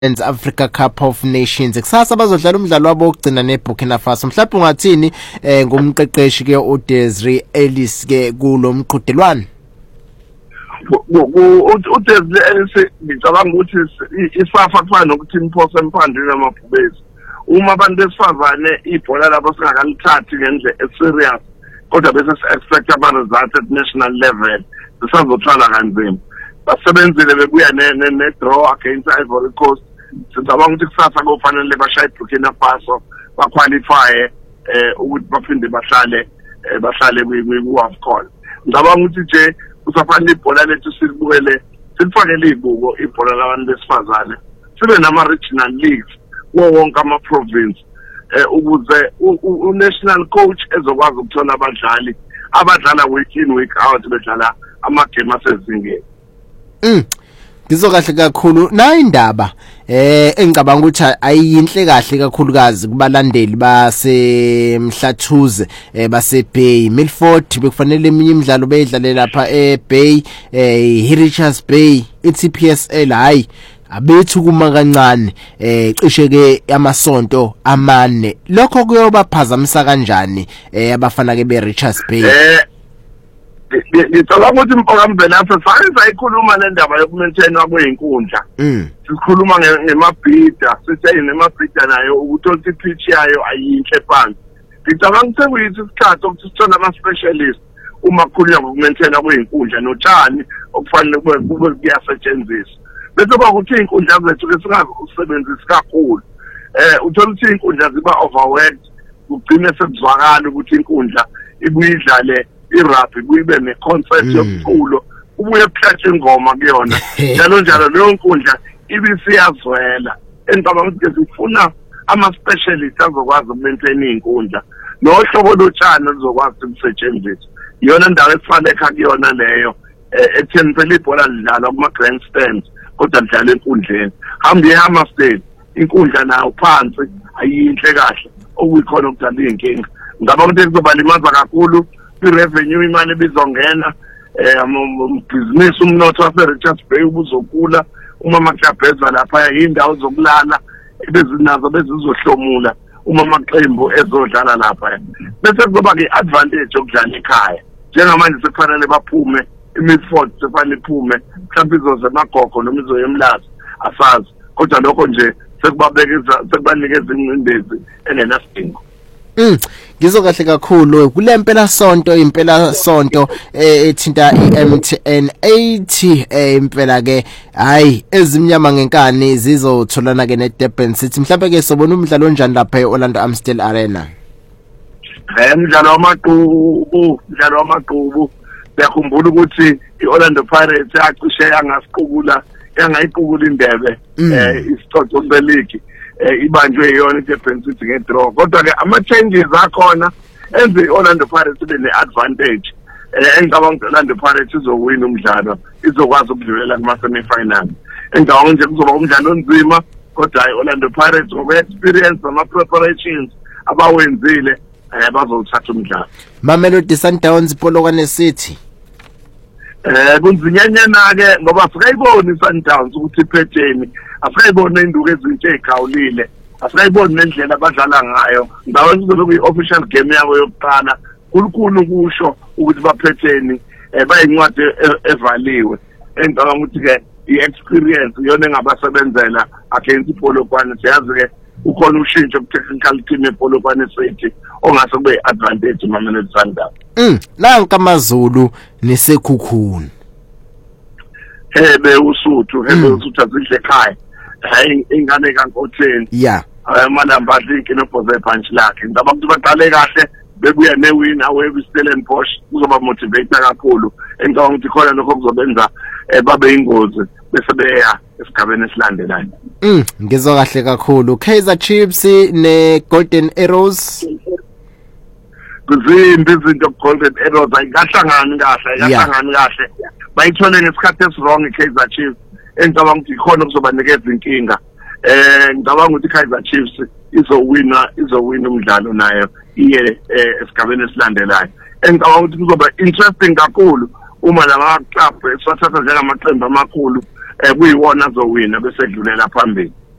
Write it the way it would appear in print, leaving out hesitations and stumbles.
Africa Cup of Nations kusasa bazodlala umdlalo wabo wokugcina neBurkina Faso. Mhlawumbe ungathini ngumqeqeshi ke uDesiree Ellis ke kulo mqhudelwano? uDesiree Ellis ngicabanga ukuthi isafa kufana nokuthi imphosa emphandeni namabhubesi. Uma abantu besifazane ibhola labo singakalithathi ngendlela eserious kodwa bese expect ama results at national level sisazohlala kanzima. Basebenzile bebuya ne draw against Ivory Coast. Sicabanga ukuthi kusasa kufanele bashaye iBurkina Faso baqualify ukuthi baphinde bahlale kwi-AFCON. Ngicabanga ukuthi nje kusafanele ibhola lethu silibukele silifakele ibuko ibhola labantu besifazane sibe nama regional leagues wonke ama province ukuze u-national coach ezokwazi ukuthola abadlali abadlala week in week out bedlala amagame asezingeni. Ngizokahle kakhulu na indaba engicabanga ukuthi ayinhle kahle kakhulukazi kubalandeli baseMhlathuze baseBay Milford bekufanele eminye imidlalo beyidlalela lapha eBay Richards Bay iTPSL hayi abethu kuma kancane cishe ke amasonto amane lokho kuyobaphazamisa kanjani abafana ke beRichards Bay. Ngicabanga ukuthi impoko lapha sayikhuluma lendaba yokumaintainwa kwezinkundla. Sikhuluma ngemabhida, sithi nemabhida nayo ukuthola pitch yayo ayinhle phansi. Ngicabanga ukuthi kuyisi isikhathi ukuthi sithola ama specialist uma kukhulunywa ngokumaintainwa kwezinkundla notshani okufanele kube kuyasetshenziswa. Bese bakuthi izinkundla zethu ke singakusebenzisa kakhulu. Uthola ukuthi izinkundla ziba overworked, ugcine sekuzwakala ukuthi inkundla ibuyidlale irugby kuyibe neconcert yokuculo ubuye kuhlatshe ingoma kuyona njalo leyo nkundla ibisiyazwela engicabanga ukuthi sifuna ama specialists azokwazi ukumaintain izinkundla nohlobo lotshani luzokwazi ukusetshenziswa iyona ndawo efanele kuyona leyo etheni phela ibhola lidlalwa kuma grandstands kodwa lidlala enkundleni hambe eHammersdale inkundla nayo phansi ayinhle kahle okuyikhona ukudala izinkinga ngicabanga ukuthi kuzobalimaza kakhulu revenue imali bizongena business umnotho waseRichards Bay ubuzokula uma amaclubs lapha indawo zokulala ebezinazo bezizohlomula uma amaqembu ezodlala lapha bese kuba ke advantage yokudlala ekhaya njengamanje sekufanele baphume iMilford sekufanele iphume mhlawumbe izoze emagogo noma izoyemlazi asazi kodwa lokho nje sekubanikeza ingcindezi engenasidingo. Ngizokahle kakhulu kule impela sonto ethinta iMTN 80 impela ke hayi ezimnyama ngenkani zizotholana ke neDurban City mhlawumbe ke sobona umdlalo onjani lapha eOrlando Amstel Arena. Umdlalo wamaqhubu yakhumbula ukuthi iOrlando Pirates yacishe yangayiqukula indebe isixoxo seleague ibanjwe yona iDurban City ngedraw kodwa ke ama changes akhona enze iOrlando Pirates ibe neadvantage engicabanga ukuthi iOrlando Pirates izowina umdlalo izokwazi ukudlulela kuma semi-final engicabanga nje kuzoba umdlalo onzima kodwa iOrlando Pirates ngoba experience ama preparations abawenzile bazothatha umdlalo. Mamelodi Sundowns Polokwane City kunzinyanyana ke ngoba sikayibona iSundowns ukuthi iphetheni asayibona induku ezintshe ekhawulile asayibona nendlela abadlala ngayo ngabe kuzobe kuyi-official game yabo yokuqala kulukhulu kusho ukuthi baphetheni bayincwadi evaliwe engicabanga ukuthi ke i-experience iyona engabasebenzela against iPolokwane siyazi ke ukhona ushintsho ku-technical team ePolokwane City ongase kube advantage Mamelodi Sundowns. Nanka amaZulu nesekhukhuni hebe usuthu azidle ekhaya hayi ingane kaNkotheni amalamba adlinki nobhoze punch lakhe ngicabanga ukuthi baqale kahle bebuya newin away Stellenbosch kuzoba motivator kakhulu engicabanga ukuthi khona lokho kuzobenza babe ingozi bese beya esigabeni esilandelayo. Ngizokahle kakhulu Kaizer Chiefs neGolden Arrows kuzimbi izinto Golden Arrows ayikahlangani kahle bayithole ngesikhathi esirong iKaizer Chiefs engicabanga ukuthi ikhona kuzobanikeza inkinga ngicabanga ukuthi iKaizer Chiefs izowina umdlalo nayo iye esigabeni esilandelayo engicabanga ukuthi kuzoba interesting kakhulu uma lama club esathatha njengamaqembu amakhulu kuyiwona azowina bese dlulela phambili.